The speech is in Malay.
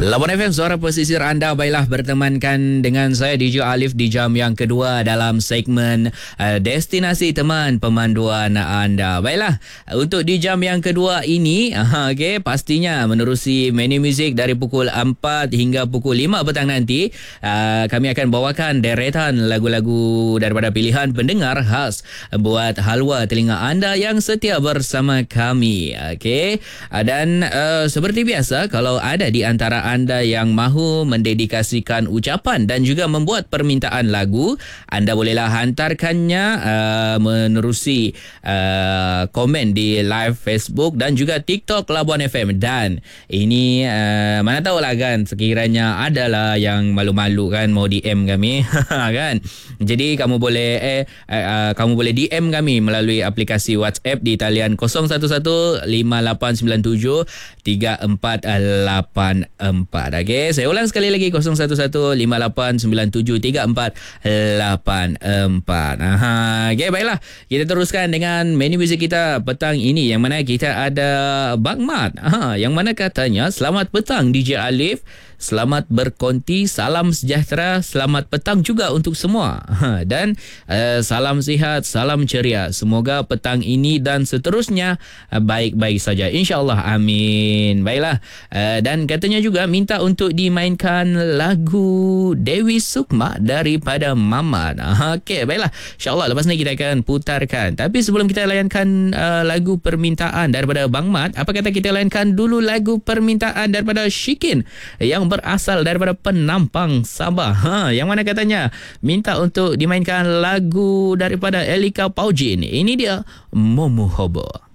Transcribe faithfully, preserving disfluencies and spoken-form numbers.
Labuan F M, suara pesisir anda. Baiklah, bertemankan dengan saya D J Alif di jam yang kedua dalam segmen uh, Destinasi Teman Pemanduan Anda. Baiklah, untuk di jam yang kedua ini, uh, okay, pastinya menerusi menu muzik dari pukul empat hingga pukul lima petang nanti. Uh, kami akan bawakan deretan lagu-lagu daripada pilihan pendengar khas buat halwa telinga anda yang setia bersama kami. Okay? Uh, dan uh, seperti biasa, kalau ada di antara anda yang mahu mendedikasikan ucapan dan juga membuat permintaan lagu, anda bolehlah hantarkannya uh, menerusi uh, komen di live Facebook dan juga TikTok Labuan F M. Dan ini uh, mana tahulah kan, sekiranya adalah yang malu-malu kan mau D M kami kan. Jadi kamu boleh eh uh, uh, kamu boleh D M kami melalui aplikasi WhatsApp di talian kosong satu satu lima lapan sembilan tujuh tiga empat lapan empat. Okey, saya ulang sekali lagi, kosong satu satu lima lapan sembilan tujuh tiga empat lapan empat. Aha, okey, baiklah. Kita teruskan dengan menu muzik kita petang ini, yang mana kita ada Bang Mat. Aha, yang mana katanya, selamat petang D J Alif. Selamat berkonti, salam sejahtera, selamat petang juga untuk semua. Dan uh, salam sihat, salam ceria. Semoga petang ini dan seterusnya uh, baik-baik saja. InsyaAllah, amin. Baiklah, uh, dan katanya juga minta untuk dimainkan lagu Dewi Sukma daripada Mamat. Okey, baiklah. InsyaAllah lepas ni kita akan putarkan. Tapi sebelum kita layankan uh, lagu permintaan daripada Bang Mat, apa kata kita layankan dulu lagu permintaan daripada Syikin yang berasal daripada Penampang, Sabah. Ha, yang mana katanya minta untuk dimainkan lagu daripada Elika Paujin. Ini dia Momo Hobo.